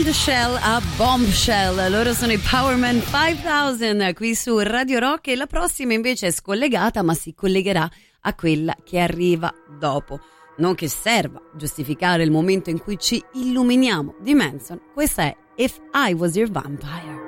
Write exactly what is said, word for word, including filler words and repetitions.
Bombshell a Bombshell, loro sono i Powerman cinquemila qui su Radio Rock, e la prossima invece è scollegata, ma si collegherà a quella che arriva dopo. Non che serva giustificare il momento in cui ci illuminiamo di Manson, questa è If I Was Your Vampire.